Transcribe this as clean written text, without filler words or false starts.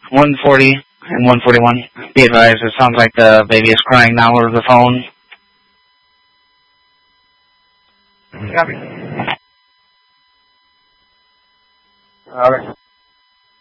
140 and 141. Be advised, it sounds like the baby is crying now over the phone. Copy. All right.